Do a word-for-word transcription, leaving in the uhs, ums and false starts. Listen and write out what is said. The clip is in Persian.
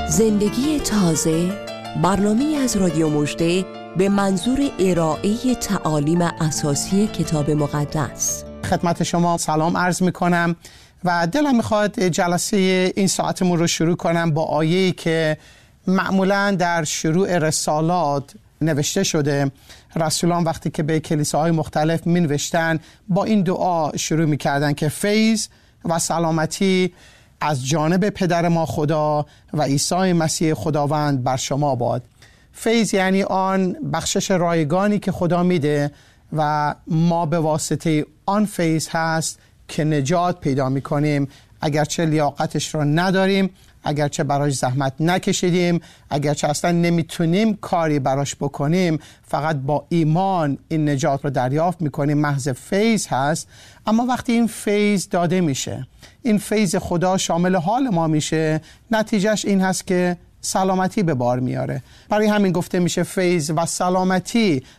زندگی تازه، برنامه‌ای از رادیو مژده به منظور ارائه تعالیم اساسی کتاب مقدس. خدمت شما سلام عرض میکنم و دلم میخواد جلسه این ساعتمون رو شروع کنم با آیه‌ای که معمولاً در شروع رسالات نوشته شده. رسولان وقتی که به کلیساهای مختلف می نوشتن با این دعا شروع می کردن که فیض و سلامتی از جانب پدر ما خدا و عیسی مسیح خداوند بر شما باد. فیض یعنی آن بخشش رایگانی که خدا میده و ما به واسطه آن فیض هست که نجات پیدا می کنیم، اگرچه لیاقتش رو نداریم، اگرچه براش زحمت نکشیدیم، اگرچه اصلا نمیتونیم کاری براش بکنیم، فقط با ایمان این نجات رو دریافت میکنیم. محض فیض هست. اما وقتی این فیض داده میشه، این فیض خدا شامل حال ما میشه، نتیجهش این هست که سلامتی به بار میاره. برای همین گفته میشه فیض و سلامتی